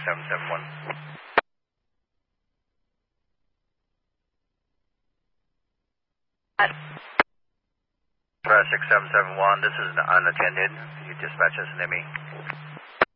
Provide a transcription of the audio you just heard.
6771. 6771, this is unattended. Can you dispatch us an ME?